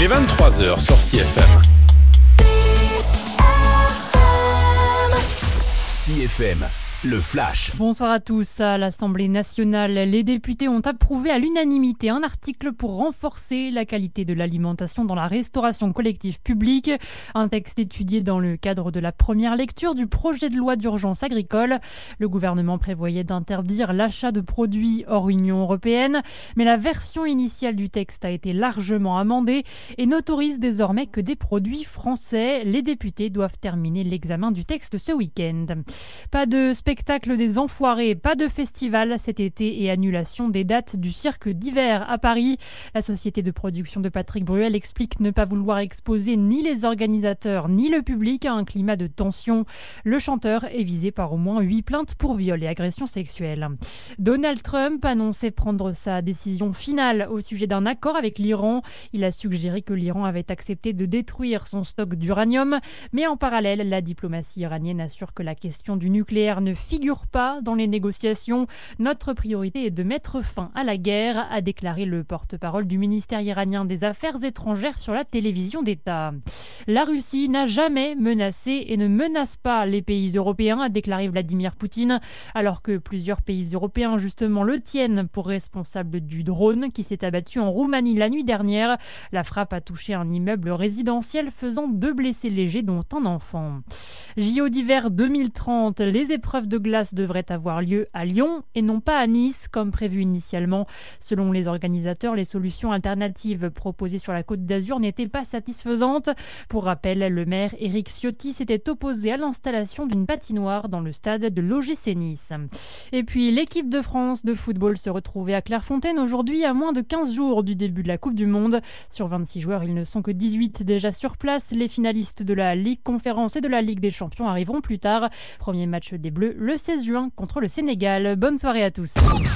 Il est 23h sur CFM. CFM, le flash. Bonsoir à tous. À l'Assemblée nationale, les députés ont approuvé à l'unanimité un article pour renforcer la qualité de l'alimentation dans la restauration collective publique. Un texte étudié dans le cadre de la première lecture du projet de loi d'urgence agricole. Le gouvernement prévoyait d'interdire l'achat de produits hors Union européenne, mais la version initiale du texte a été largement amendée et n'autorise désormais que des produits français. Les députés doivent terminer l'examen du texte ce week-end. Pas de spectacle des Enfoirés, pas de festival cet été et annulation des dates du cirque d'hiver à Paris. La société de production de Patrick Bruel explique ne pas vouloir exposer ni les organisateurs ni le public à un climat de tension. Le chanteur est visé par au moins 8 plaintes pour viol et agression sexuelle. Donald Trump annonçait prendre sa décision finale au sujet d'un accord avec l'Iran. Il a suggéré que l'Iran avait accepté de détruire son stock d'uranium, mais en parallèle, la diplomatie iranienne assure que la question du nucléaire ne figure pas dans les négociations. Notre priorité est de mettre fin à la guerre, a déclaré le porte-parole du ministère iranien des Affaires étrangères sur la télévision d'État. La Russie n'a jamais menacé et ne menace pas les pays européens, a déclaré Vladimir Poutine, alors que plusieurs pays européens justement le tiennent pour responsable du drone qui s'est abattu en Roumanie la nuit dernière. La frappe a touché un immeuble résidentiel faisant 2 blessés légers dont un enfant. JO d'hiver 2030, les épreuves de glace devraient avoir lieu à Lyon et non pas à Nice comme prévu initialement. Selon les organisateurs, les solutions alternatives proposées sur la Côte d'Azur n'étaient pas satisfaisantes. Pour rappel, le maire Éric Ciotti s'était opposé à l'installation d'une patinoire dans le stade de l'OGC Nice. Et puis l'équipe de France de football se retrouvait à Clairefontaine aujourd'hui à moins de 15 jours du début de la Coupe du Monde. Sur 26 joueurs, ils ne sont que 18 déjà sur place. Les finalistes de la Ligue Conférence et de la Ligue des Champions arriveront plus tard. Premier match des Bleus le 16 juin contre le Sénégal. Bonne soirée à tous.